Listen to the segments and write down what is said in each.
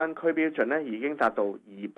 灣區標準咧已經達到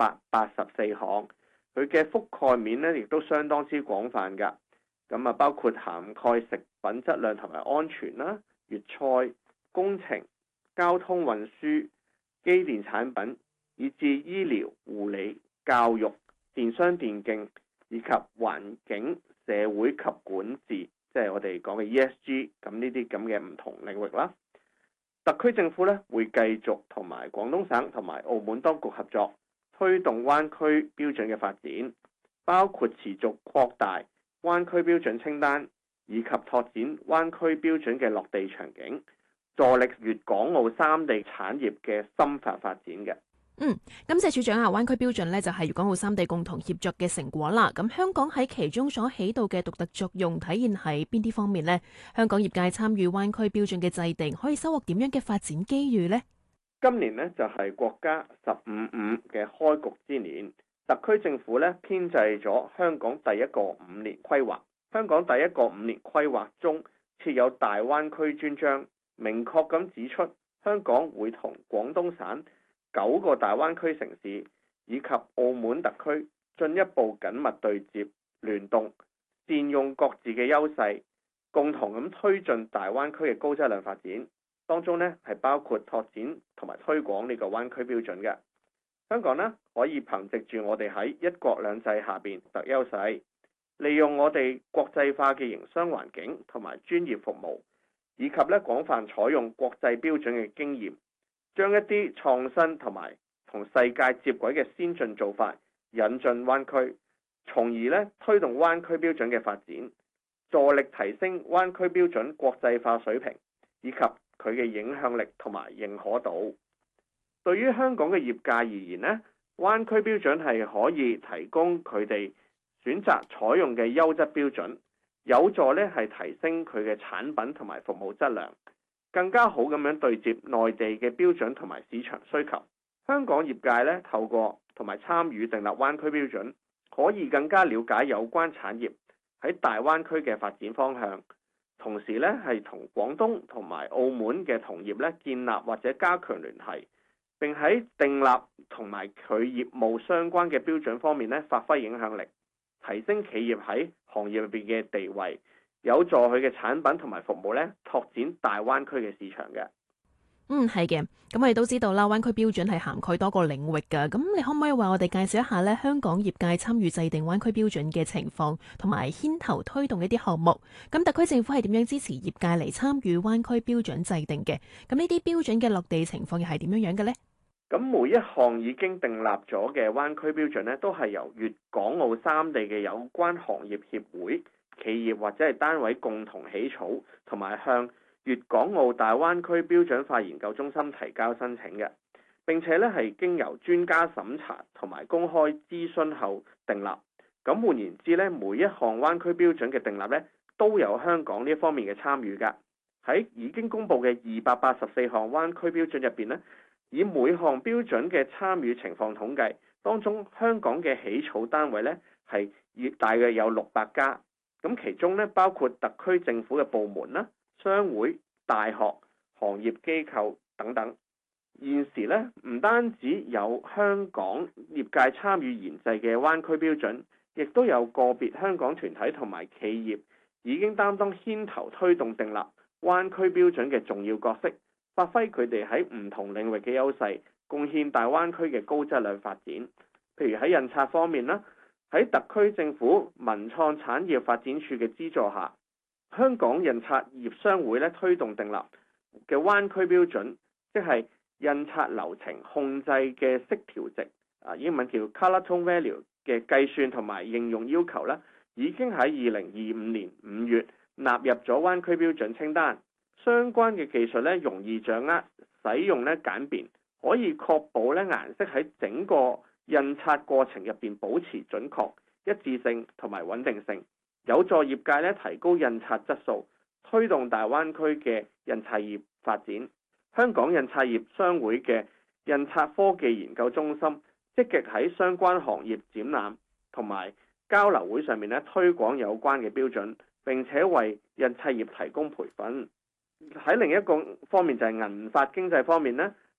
284項，佢嘅覆蓋面咧亦都相當之廣泛㗎。咁啊，包括涵蓋食品質量同埋安全啦、粵菜、工程、交通運輸、機電產品，以至醫療、護理、教育、電商電競以及環境、社會及管治，即係我哋講嘅 ESG，咁呢啲咁嘅唔同領域啦。特區政府咧會繼續同埋廣東省同埋澳門當局合作，推動灣區標準嘅發展，包括持續擴大灣區標準清單，以及拓展灣區標準嘅落地場景，助力粵港澳三地產業嘅深化發展嘅。 感謝處長啊，灣區標準呢就係粵港澳三地共同協作嘅成果啦。咁香港喺其中所起到嘅獨特作用，體現喺邊啲方面呢？香港業界參與灣區標準嘅制定，可以收穫點樣嘅發展機遇呢？ 今年呢，就係國家15.5嘅開局之年，特區政府呢編製咗香港第一個5年規劃。香港第一個5年規劃中設有大灣區專章，明確咁指出香港會同廣東省9個大灣區城市以及澳門特區進一步緊密對接聯動，善用各自嘅優勢，共同咁推進大灣區嘅高質量發展。當中呢係包括拓展同埋推廣呢個灣區標準嘅。香港呢可以憑藉住我哋喺一國兩制下邊特優勢，利用我哋國際化嘅營商環境同埋專業服務，以及咧廣泛採用國際標準嘅經驗，將一啲創新同埋同世界接軌嘅先進做法引進灣區，從而咧推動灣區標準嘅發展，助力提升灣區標準國際化水平，以及佢嘅影響力同埋認可度。對於香港嘅業界而言呢，灣區標準係可以提供佢哋選擇採用嘅優質標準，有助咧係提升佢嘅產品同埋服務質量，更加好咁樣對接內地嘅標準同埋市場需求。香港業界咧透過同埋參與訂立灣區標準，可以更加了解有關產業喺大灣區嘅發展方向，同時咧係同廣東同埋澳門嘅同業咧建立或者加強聯繫，並喺訂立同埋佢業務相關嘅標準方面咧發揮影響力，提升企業喺行業入邊嘅地位，有助佢嘅產品同埋服務咧拓展大灣區嘅市場嘅。 係嘅。咁我哋都知道啦，灣區標準係涵蓋多個領域㗎。咁你可唔可以為我哋介紹一下咧香港業界參與制定灣區標準嘅情況，同埋牽頭推動一啲項目？咁特區政府係點樣支持業界嚟參與灣區標準制定嘅？咁呢啲標準嘅落地情況又係點樣嘅呢？ 咁每一項已經訂立咗嘅灣區標準咧，都係由粵港澳三地嘅有關行業協會、企業或者係單位共同起草，同埋向粵港澳大灣區標準化研究中心提交申請嘅。並且咧係經由專家審查同埋公開諮詢後訂立。咁換言之咧，每一項灣區標準嘅訂立咧，都有香港呢一方面嘅參與㗎。喺已經公布嘅284項灣區標準入邊咧，以每項標準嘅參與情況統計，當中香港嘅起草單位咧係大約有600家，咁其中咧包括特區政府嘅部門啦、商會、大學、行業機構等等。現時咧唔單止有香港業界參與研製嘅灣區標準，亦都有個別香港團體同埋企業已經擔當牽頭推動訂立灣區標準嘅重要角色，發揮佢哋喺唔同領域嘅優勢，貢獻大灣區嘅高質量發展。譬如喺印刷方面啦，喺特區政府文創產業發展處嘅資助下，香港印刷業商會咧推動訂立嘅灣區標準，即係印刷流程控制嘅色調值，英文叫 Color Tone Value 嘅計算同埋應用要求咧，已經喺2025年5月納入咗灣區標準清單。相關嘅技術咧容易掌握，使用咧簡便，可以確保咧顏色喺整個印刷過程入邊保持準確、一致性同埋穩定性，有助業界咧提高印刷質素，推動大灣區嘅印刷業發展。香港印刷業商會嘅印刷科技研究中心積極喺相關行業展覽同埋交流會上面咧推廣有關嘅標準，並且為印刷業提供培訓。喺另一個方面就係銀髮經濟方面咧，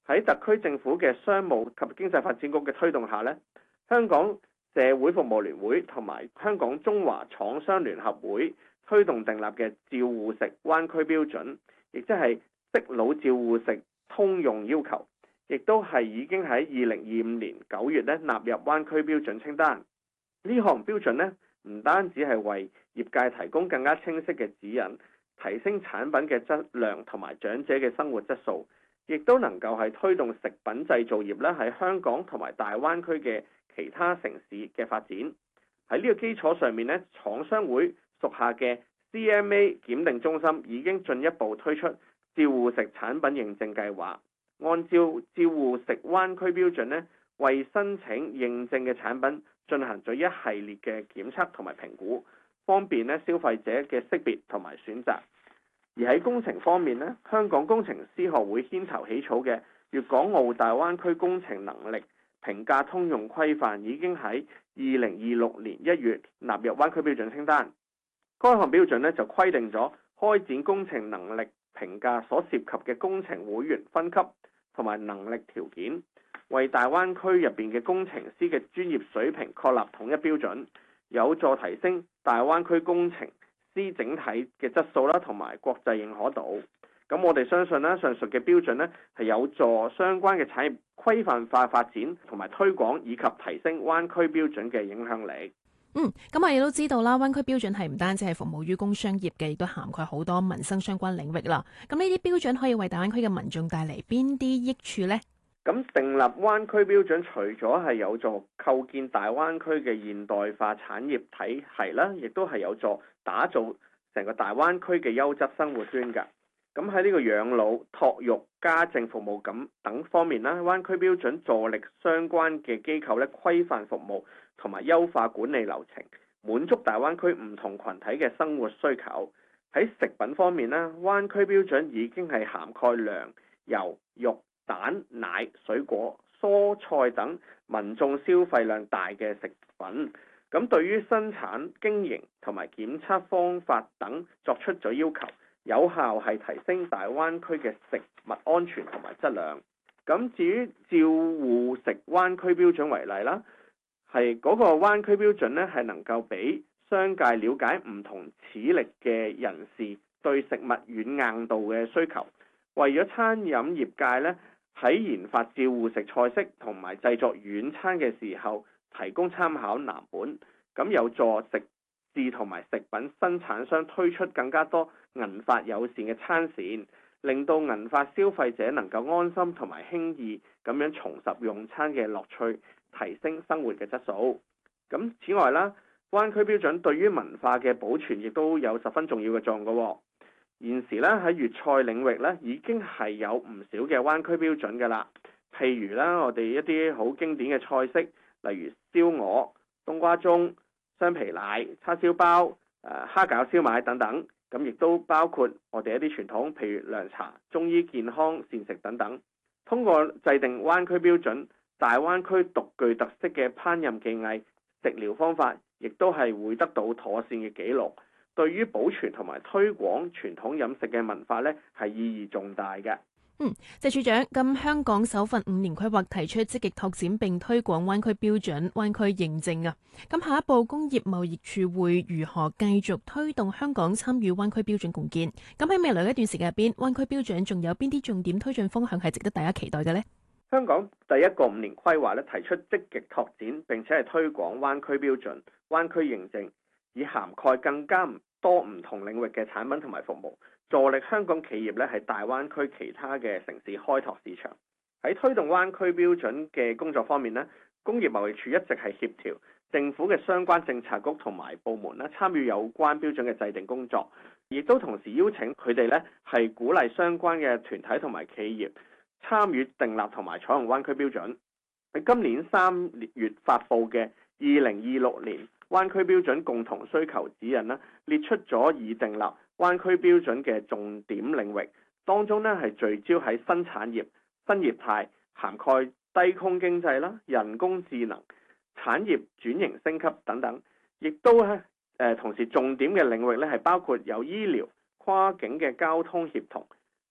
喺特區政府嘅商務及經濟發展局嘅推動下呢，香港社會服務聯會同埋香港中華廠商聯合會推動訂立嘅照護食灣區標準，亦即係適老照護食通用要求，亦都係已經喺2025年9月納入灣區標準清單。呢項標準呢，唔單止係為業界提供更加清晰嘅指引，提升產品嘅質量同埋長者嘅生活質素，亦都能夠係推動食品製造業喺香港同埋大灣區嘅其他城市嘅發展。喺呢個基礎上面呢，廠商會屬下嘅 CMA 檢定中心已經進一步推出照護食產品認證計劃，按照照護食灣區標準呢，為申請認證嘅產品進行咗一系列嘅檢測同埋評估，方便消費者嘅識別同埋選擇。而喺工程方面呢，香港工程師學會牽頭起草嘅粵港澳大灣區工程能力評價通用規範已經喺2026年1月納入灣區標準清單。該項標準就規定咗開展工程能力評價所涉及嘅工程會員分級同埋能力條件，為大灣區入邊嘅工程師嘅專業水平確立統一標準，有助提升大灣區工程師整體嘅質素啦，同埋國際認可度。咁我哋相信上述嘅標準係有助相關嘅產業規範化發展同埋推廣，以及提升灣區標準嘅影響力。 咁我哋都知道啦，灣區標準係唔單止係服務於工商業嘅，亦都涵蓋好多民生相關領域啦。咁呢啲標準可以為大灣區嘅民眾帶嚟邊啲益處呢？ 咁訂立灣區標準，除咗係有助構建大灣區嘅現代化產業體系啦，亦都係有助打造成個大灣區嘅優質生活圈㗎。咁喺呢個養老、託育、家政服務等方面啦，灣區標準助力相關嘅機構規範服務同埋優化管理流程，滿足大灣區唔同群體嘅生活需求。喺食品方面啦，灣區標準已經係涵蓋糧、油、肉、蛋、奶、水果、蔬菜等民眾消費量大嘅食品。咁對於生產經營同埋檢測方法等作出咗要求，有效係提升大灣區嘅食物安全同埋質量。咁至於照護食灣區標準為例啦，係嗰個灣區標準係能夠俾商界了解唔同齒力嘅人士對食物軟硬度嘅需求，為咗餐飲業界喺研發照護食菜式同埋製作軟餐嘅時候提供參考藍本，咁有助食肆同埋食品生產商推出更加多銀髮友善嘅餐線，令到銀髮消費者能夠安心同埋輕易咁樣重拾用餐嘅樂趣，提升生活嘅質素。咁此外啦，灣區標準對於文化嘅保存亦都有十分重要嘅作用嘅。現時喺粵菜領域已經係有唔少嘅灣區標準㗎啦。譬如我哋一啲好經典嘅菜式，例如燒鵝、冬瓜盅、雙皮奶、叉燒包、蝦餃燒賣等等。咁亦都包括我哋一啲傳統，譬如涼茶、中醫健康膳食等等。通過制定灣區標準，大灣區獨具特色嘅烹飪技藝、食療方法，亦都係會得到妥善嘅記錄。對於保存同埋推廣傳統飲食嘅文化係意義重大嘅。 謝處長，咁香港首份5年規劃提出積極拓展並推廣灣區標準、灣區認證啊。咁下一步工業貿易署會如何繼續推動香港參與灣區標準共建？咁喺未來一段時間入邊，灣區標準仲有邊啲重點推進方向係值得大家期待嘅呢？ 香港第一個5年規劃提出積極拓展並且係推廣灣區標準、灣區認證，以涵蓋更加多唔同領域嘅產品同埋服務，助力香港企業喺大灣區其他嘅城市開拓市場。喺推動灣區標準嘅工作方面工業貿易署一直係協調政府嘅相關政策局同埋部門參與有關標準嘅制定工作，亦都同時邀請佢哋係鼓勵相關嘅團體同埋企業參與訂立同埋採用灣區標準。喺今年3月發布嘅2026年灣區標準共同需求指引列出咗已訂立灣區標準嘅重點領域，當中係聚焦喺新產業、新業態，涵蓋低空經濟啦、人工智能、產業轉型升級等等，亦都同時重點嘅領域係包括有醫療、跨境嘅交通協同、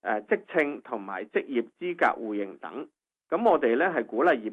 職稱同埋職業資格互認等。咁我哋咧係鼓勵業